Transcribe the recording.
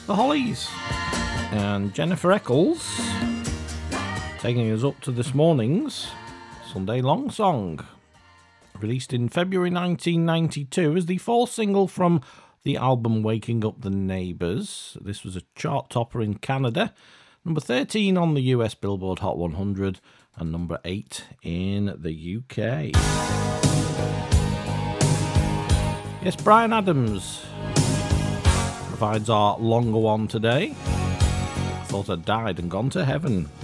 The Hollies and Jennifer Eccles taking us up to this morning's Sunday Long Song. Released in February 1992 as the fourth single from the album Waking Up the Neighbours. This was a chart topper in Canada, number 13 on the US Billboard Hot 100 and number 8 in the UK. Yes, Bryan Adams provides our longer one today. Thought I'd died and gone to heaven.